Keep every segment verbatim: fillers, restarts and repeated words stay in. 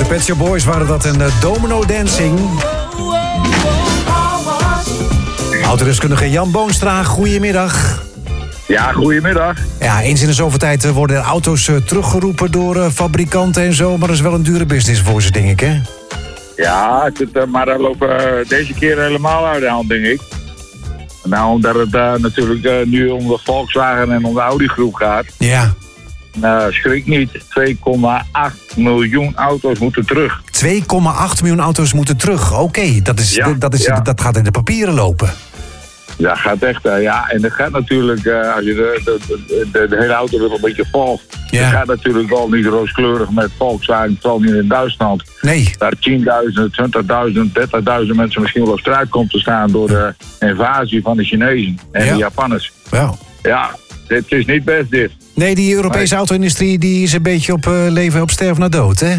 De Pet Shop Boys waren dat en uh, Domino Dancing. Autodeskundige Jan Boonstra, goedemiddag. Ja, goedemiddag. Ja, eens in de zoveel tijd worden er auto's uh, teruggeroepen door uh, fabrikanten en zo. Maar dat is wel een dure business voor ze, denk ik, hè? Ja, het, uh, maar dat lopen uh, deze keer helemaal uit de hand, denk ik. Nou, omdat het uh, natuurlijk uh, nu om de Volkswagen en om de Audi groep gaat. Ja. Uh, schrik niet, twee komma acht miljoen auto's moeten terug. twee komma acht miljoen auto's moeten terug. Oké, okay, dat, is, ja, dat, is, ja. dat gaat in de papieren lopen. Ja, gaat echt. Uh, ja, en dat gaat natuurlijk, uh, als je de, de, de, de hele auto weer een beetje volgt. Ja. Dat gaat natuurlijk wel niet rooskleurig met Volkswagen, vooral niet in Duitsland. Nee. Daar tienduizend, twintigduizend, dertigduizend mensen misschien wel op straat komt te staan door de invasie van de Chinezen en ja. de Japanners. Ja. Ja, dit is niet best dit. Nee, die Europese nee. auto-industrie die is een beetje op uh, leven op sterven na dood, hè?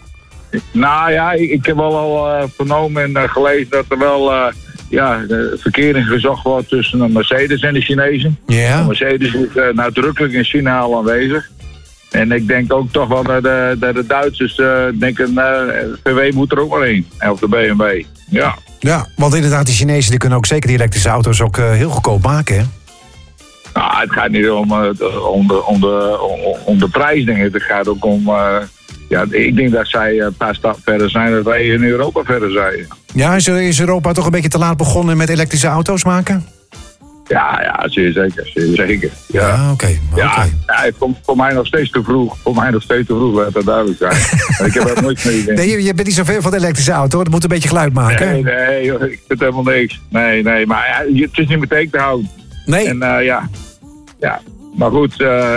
Nou ja, ik, ik heb wel al uh, vernomen en uh, gelezen dat er wel uh, ja, de verkering gezocht wordt tussen de Mercedes en de Chinezen. Ja. De Mercedes is uh, nadrukkelijk in China al aanwezig. En ik denk ook toch wel dat de, dat de Duitsers uh, denken, uh, V W moet er ook maar heen. Of de B M W. Ja. Ja, want inderdaad, die Chinezen die kunnen ook zeker die elektrische auto's ook uh, heel goedkoop maken, hè? Nou, het gaat niet om, uh, om, de, om, de, om, om de prijs, denk ik. Het gaat ook om... Uh, ja, ik denk dat zij een paar stappen verder zijn dan wij in Europa verder zijn. Ja, is, is Europa toch een beetje te laat begonnen met elektrische auto's maken? Ja, ja, zeer zeker. Zeer zeker. Ja, ja oké. Okay, ja, okay. ja, voor, voor mij nog steeds te vroeg. Voor mij nog steeds te vroeg, laat dat duidelijk zijn. Ik heb er nooit mee gedaan. Nee, je, je bent niet zoveel van de elektrische auto, dat moet een beetje geluid maken. Nee, nee, joh, ik vind helemaal niks. Nee, nee, maar ja, het is niet meteen te houden. Nee. En uh, ja, ja, maar goed, uh,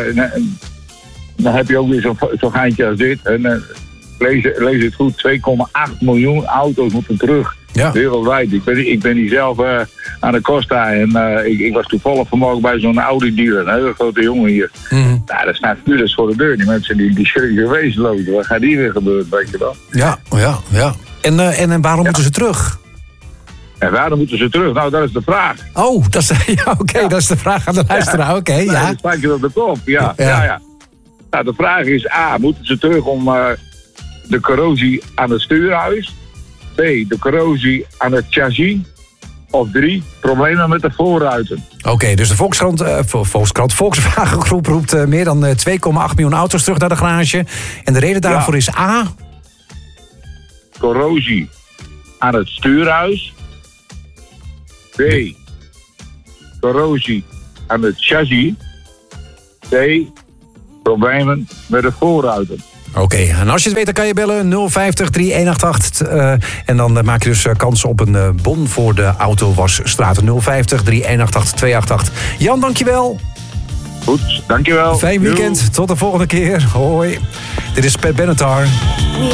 dan heb je ook weer zo'n zo geintje als dit. En, uh, lees, lees het goed, twee komma acht miljoen auto's moeten terug. Ja. Wereldwijd. Ik ben, ik ben hier zelf uh, aan de Costa en uh, ik, ik was toevallig vanmorgen bij zo'n Audi-dealer, een hele grote jongen hier. Mm-hmm. Nou, daar staan files voor de deur. Die mensen die, die schrikken wezenloos. Wat gaat hier weer gebeuren, weet je wel? Ja, ja, ja. En, uh, en, en waarom ja. moeten ze terug? En waarom moeten ze terug? Nou, dat is de vraag. Oh, dat is, ja, oké, okay, ja. dat is de vraag aan de luisteraar. Oké, okay, ja. ja. Dan sta je op de kop, ja. ja. ja, ja. Nou, de vraag is, A, moeten ze terug om uh, de corrosie aan het stuurhuis? B, de corrosie aan het chassis? Of drie, problemen met de voorruiten. Oké, okay, dus de Volkskrant, uh, Volkskrant, Volkswagen Groep roept uh, meer dan uh, twee komma acht miljoen auto's terug naar de garage. En de reden daarvoor ja. is A... corrosie aan het stuurhuis. B, corrosie aan het chassis. C, problemen met de voorruiten. Oké, okay, en als je het weet, dan kan je bellen nul vijftig, drie een acht acht. Uh, en dan uh, maak je dus uh, kans op een uh, bon voor de Autowasstraat. nul vijftig, drie een acht acht, twee acht acht. Jan, dankjewel. Goed, dankjewel. Fijn weekend. Doei. Tot de volgende keer. Hoi. Dit is Pat Benatar.